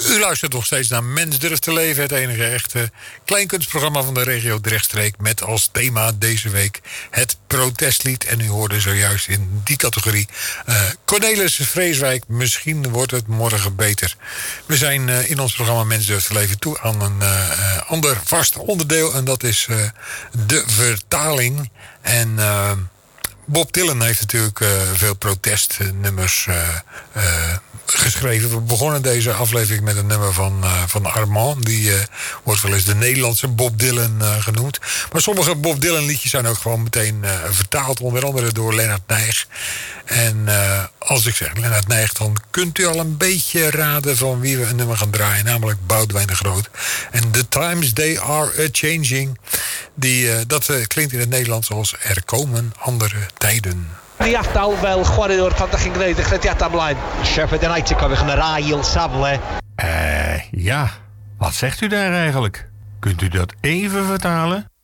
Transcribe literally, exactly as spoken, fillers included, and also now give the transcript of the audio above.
U luistert nog steeds naar Mens Durft te Leven. Het enige echte kleinkunstprogramma van de regio Drechtstreek. Met als thema deze week het protestlied. En u hoorde zojuist in die categorie uh, Cornelis Vreeswijk. Misschien wordt het morgen beter. We zijn uh, in ons programma Mens Durft te Leven toe aan een uh, ander vast onderdeel. En dat is uh, de vertaling. En uh, Bob Dylan heeft natuurlijk uh, veel protestnummers uh, uh, geschreven. We begonnen deze aflevering met een nummer van, uh, van Armand. Die uh, wordt wel eens de Nederlandse Bob Dylan uh, genoemd. Maar sommige Bob Dylan liedjes zijn ook gewoon meteen uh, vertaald. Onder andere door Lennart Nijg. En uh, als ik zeg Lennart Nijg, dan kunt u al een beetje raden van wie we een nummer gaan draaien. Namelijk Boudewijn de Groot. En The Times They Are A-Changing. Die, uh, dat uh, klinkt in het Nederlands als Er komen andere tijden. Die ardal fel chwaraewr pan dach chi'n gwneud y chrediadau ymlaen. Sheffield United cofiwch yn yr ail safle. Eh, uh, ja. Wat zegt u daar eigenlijk? Kunt u dat even vertalen?